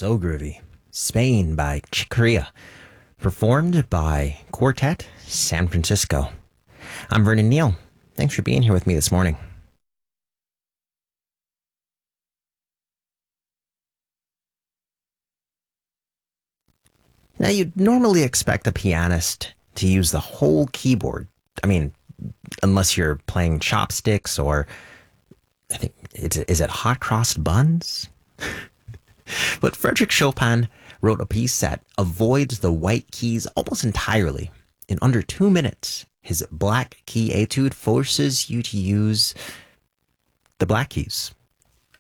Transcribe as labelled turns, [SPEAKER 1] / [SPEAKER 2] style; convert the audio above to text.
[SPEAKER 1] So Groovy, Spain by Chick Corea, performed by Quartet San Francisco. I'm Vernon Neal. Thanks for being here with me this morning. Now, you'd normally expect a pianist to use the whole keyboard. I mean, unless you're playing chopsticks or, I think, is it hot crossed buns? But Frederick Chopin wrote a piece that avoids the white keys almost entirely. In under 2 minutes, his black key etude forces you to use the black keys.